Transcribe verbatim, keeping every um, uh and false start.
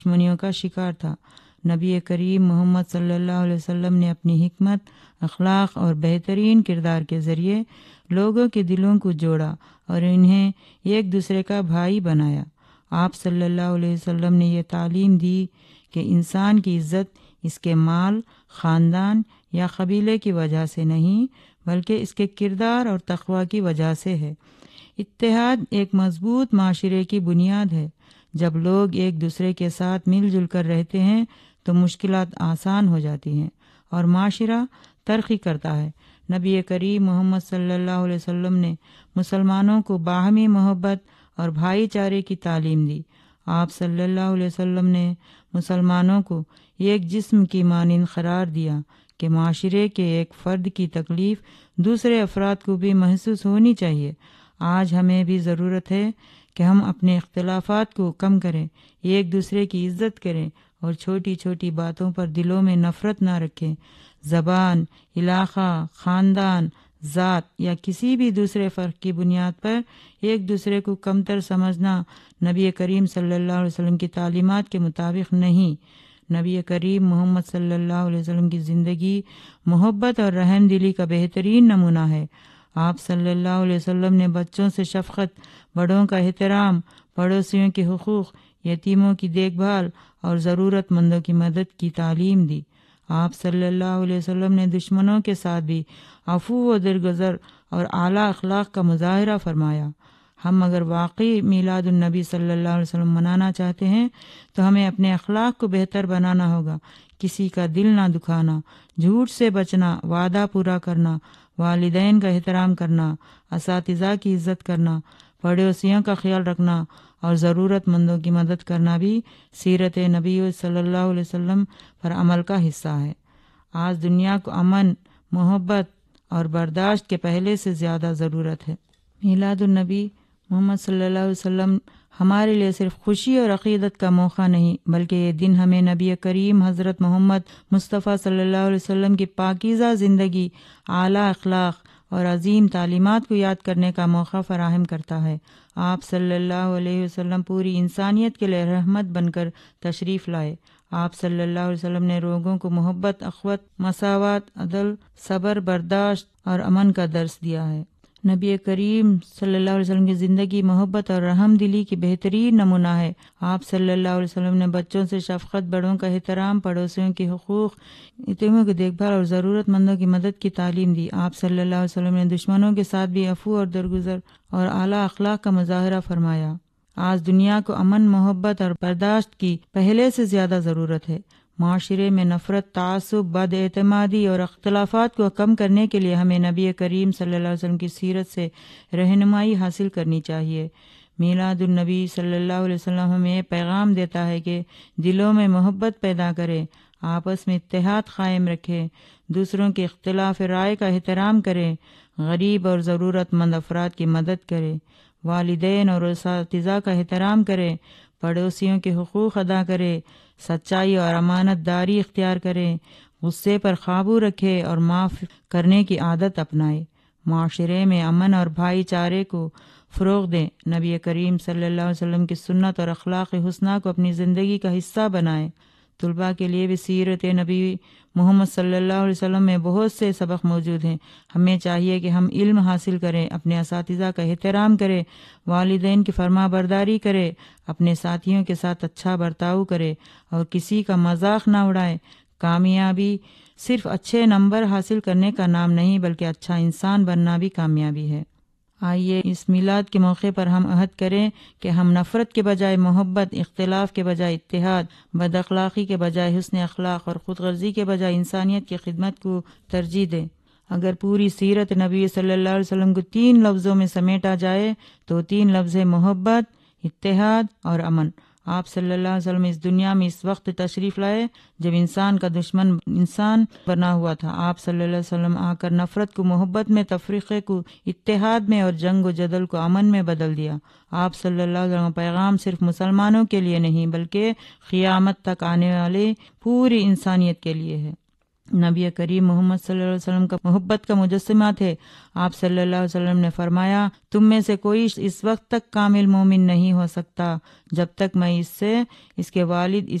دشمنیوں کا شکار تھا۔ نبی کریم محمد صلی اللہ علیہ وسلم نے اپنی حکمت، اخلاق اور بہترین کردار کے ذریعے لوگوں کے دلوں کو جوڑا اور انہیں ایک دوسرے کا بھائی بنایا۔ آپ صلی اللہ علیہ وسلم نے یہ تعلیم دی کہ انسان کی عزت اس کے مال، خاندان یا قبیلے کی وجہ سے نہیں بلکہ اس کے کردار اور تقوی کی وجہ سے ہے۔ اتحاد ایک مضبوط معاشرے کی بنیاد ہے۔ جب لوگ ایک دوسرے کے ساتھ مل جل کر رہتے ہیں تو مشکلات آسان ہو جاتی ہیں اور معاشرہ ترقی کرتا ہے۔ نبی کریم محمد صلی اللہ علیہ وسلم نے مسلمانوں کو باہمی محبت اور بھائی چارے کی تعلیم دی۔ آپ صلی اللہ علیہ وسلم نے مسلمانوں کو ایک جسم کی مانند قرار دیا کہ معاشرے کے ایک فرد کی تکلیف دوسرے افراد کو بھی محسوس ہونی چاہیے۔ آج ہمیں بھی ضرورت ہے کہ ہم اپنے اختلافات کو کم کریں، ایک دوسرے کی عزت کریں اور چھوٹی چھوٹی باتوں پر دلوں میں نفرت نہ رکھیں۔ زبان، علاقہ، خاندان، ذات یا کسی بھی دوسرے فرق کی بنیاد پر ایک دوسرے کو کمتر سمجھنا نبی کریم صلی اللہ علیہ وسلم کی تعلیمات کے مطابق نہیں۔ نبی کریم محمد صلی اللہ علیہ وسلم کی زندگی محبت اور رحم دلی کا بہترین نمونہ ہے۔ آپ صلی اللہ علیہ وسلم نے بچوں سے شفقت، بڑوں کا احترام، پڑوسیوں کے حقوق، یتیموں کی دیکھ بھال اور ضرورت مندوں کی مدد کی تعلیم دی۔ آپ صلی اللہ علیہ وسلم نے دشمنوں کے ساتھ بھی عفو و درگزر اور اعلیٰ اخلاق کا مظاہرہ فرمایا۔ ہم اگر واقعی میلاد النبی صلی اللہ علیہ وسلم منانا چاہتے ہیں تو ہمیں اپنے اخلاق کو بہتر بنانا ہوگا۔ کسی کا دل نہ دکھانا، جھوٹ سے بچنا، وعدہ پورا کرنا، والدین کا احترام کرنا، اساتذہ کی عزت کرنا، پڑوسیوں کا خیال رکھنا اور ضرورت مندوں کی مدد کرنا بھی سیرت نبی صلی اللہ علیہ وسلم پر عمل کا حصہ ہے۔ آج دنیا کو امن، محبت اور برداشت کے پہلے سے زیادہ ضرورت ہے۔ میلاد النبی محمد صلی اللہ علیہ وسلم ہمارے لیے صرف خوشی اور عقیدت کا موقع نہیں بلکہ یہ دن ہمیں نبی کریم حضرت محمد مصطفیٰ صلی اللہ علیہ وسلم کی پاکیزہ زندگی، اعلیٰ اخلاق اور عظیم تعلیمات کو یاد کرنے کا موقع فراہم کرتا ہے۔ آپ صلی اللہ علیہ وسلم پوری انسانیت کے لیے رحمت بن کر تشریف لائے۔ آپ صلی اللہ علیہ وسلم نے لوگوں کو محبت، اخوت، مساوات، عدل، صبر، برداشت اور امن کا درس دیا ہے۔ نبی کریم صلی اللہ علیہ وسلم کی زندگی محبت اور رحم دلی کی بہترین نمونہ ہے۔ آپ صلی اللہ علیہ وسلم نے بچوں سے شفقت، بڑوں کا احترام، پڑوسیوں کے حقوق، یتیموں کی دیکھ بھال اور ضرورت مندوں کی مدد کی تعلیم دی۔ آپ صلی اللہ علیہ وسلم نے دشمنوں کے ساتھ بھی عفو اور درگزر اور اعلیٰ اخلاق کا مظاہرہ فرمایا۔ آج دنیا کو امن، محبت اور برداشت کی پہلے سے زیادہ ضرورت ہے۔ معاشرے میں نفرت، تعصب، بد اعتمادی اور اختلافات کو کم کرنے کے لیے ہمیں نبی کریم صلی اللہ علیہ وسلم کی سیرت سے رہنمائی حاصل کرنی چاہیے۔ میلاد النبی صلی اللہ علیہ وسلم ہمیں یہ پیغام دیتا ہے کہ دلوں میں محبت پیدا کریں، آپس میں اتحاد قائم رکھیں، دوسروں کے اختلاف رائے کا احترام کریں، غریب اور ضرورت مند افراد کی مدد کریں، والدین اور اساتذہ کا احترام کریں، پڑوسیوں کے حقوق ادا کریں، سچائی اور امانت داری اختیار کریں، غصے پر قابو رکھیں اور معاف کرنے کی عادت اپنائیں۔ معاشرے میں امن اور بھائی چارے کو فروغ دیں۔ نبی کریم صلی اللہ علیہ وسلم کی سنت اور اخلاق حسنہ کو اپنی زندگی کا حصہ بنائیں۔ طلباء کے لیے بھی سیرت نبی محمد صلی اللہ علیہ وسلم میں بہت سے سبق موجود ہیں۔ ہمیں چاہیے کہ ہم علم حاصل کریں، اپنے اساتذہ کا احترام کریں، والدین کی فرما برداری کریں، اپنے ساتھیوں کے ساتھ اچھا برتاؤ کریں اور کسی کا مذاق نہ اڑائیں۔ کامیابی صرف اچھے نمبر حاصل کرنے کا نام نہیں بلکہ اچھا انسان بننا بھی کامیابی ہے۔ آئیے اس میلاد کے موقع پر ہم عہد کریں کہ ہم نفرت کے بجائے محبت، اختلاف کے بجائے اتحاد، بد اخلاقی کے بجائے حسن اخلاق اور خود غرضی کے بجائے انسانیت کی خدمت کو ترجیح دیں۔ اگر پوری سیرت نبی صلی اللہ علیہ وسلم کو تین لفظوں میں سمیٹا جائے تو تین لفظ ہیں: محبت، اتحاد اور امن۔ آپ صلی اللہ علیہ وسلم اس دنیا میں اس وقت تشریف لائے جب انسان کا دشمن انسان بنا ہوا تھا۔ آپ صلی اللہ علیہ وسلم آ کر نفرت کو محبت میں، تفریقے کو اتحاد میں اور جنگ و جدل کو امن میں بدل دیا۔ آپ صلی اللہ علیہ وسلم پیغام صرف مسلمانوں کے لیے نہیں بلکہ قیامت تک آنے والے پوری انسانیت کے لیے ہے۔ نبی کریم محمد صلی اللہ علیہ وسلم کا محبت کا مجسمہ تھے۔ آپ صلی اللہ علیہ وسلم نے فرمایا، تم میں سے کوئی اس وقت تک کامل مومن نہیں ہو سکتا جب تک میں اس سے، اس کے والد،